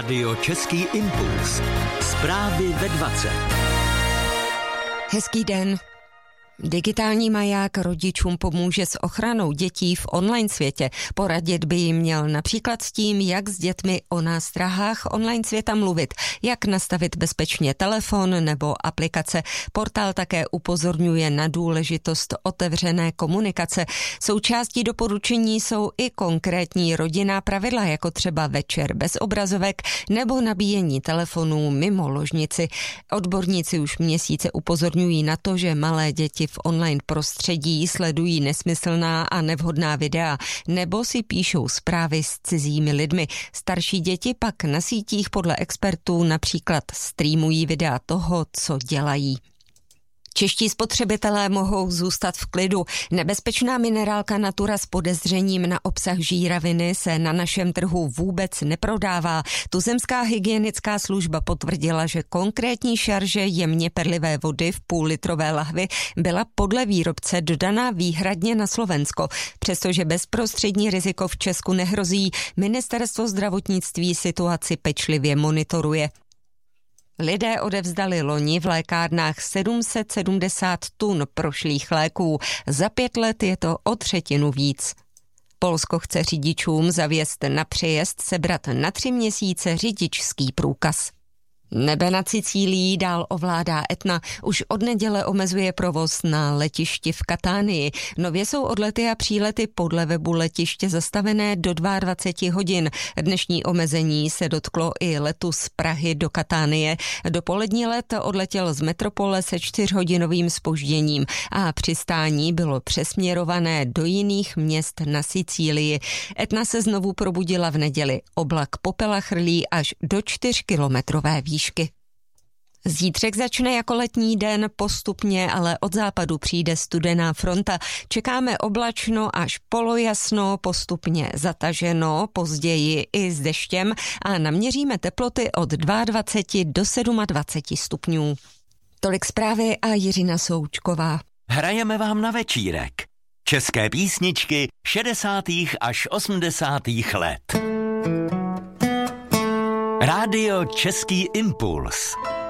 Radio Český impuls. Zprávy ve 20. Hezký den. Digitální maják rodičům pomůže s ochranou dětí v online světě. Poradit by jim měl například s tím, jak s dětmi o nástrahách online světa mluvit, jak nastavit bezpečně telefon nebo aplikace. Portál také upozorňuje na důležitost otevřené komunikace. Součástí doporučení jsou i konkrétní rodinná pravidla, jako třeba večer bez obrazovek nebo nabíjení telefonů mimo ložnici. Odborníci už měsíce upozorňují na to, že malé děti v online prostředí sledují nesmyslná a nevhodná videa nebo si píšou zprávy s cizími lidmi. Starší děti pak na sítích podle expertů například streamují videa toho, co dělají. Čeští spotřebitelé mohou zůstat v klidu. Nebezpečná minerálka Natura s podezřením na obsah žíraviny se na našem trhu vůbec neprodává. Tuzemská hygienická služba potvrdila, že konkrétní šarže jemně perlivé vody v půllitrové lahvi byla podle výrobce dodaná výhradně na Slovensko. Přestože bezprostřední riziko v Česku nehrozí, Ministerstvo zdravotnictví situaci pečlivě monitoruje. Lidé odevzdali loni v lékárnách 770 tun prošlých léků. Za 5 let je to o 1/3 víc. Polsko chce řidičům zavést na přejezd sebrat na 3 měsíce řidičský průkaz. Nebe nad Sicílií dál ovládá Etna. Už od neděle omezuje provoz na letišti v Katánii. Nově jsou odlety a přílety podle webu letiště zastavené do 22 hodin. Dnešní omezení se dotklo i letu z Prahy do Katánie. Dopolední let odletěl z metropole se 4hodinovým zpožděním a přistání bylo přesměrované do jiných měst na Sicílii. Etna se znovu probudila v neděli. Oblak popela chrlí až do 4kilometrové výšky. Zítřek začne jako letní den, postupně ale od západu přijde studená fronta. Čekáme oblačno až polojasno, postupně zataženo, později i s deštěm a naměříme teploty od 22 do 27 stupňů. Tolik zprávy a Jiřina Součková. Hrajeme vám na večírek. České písničky 60. až 80. let. Radio Český impuls.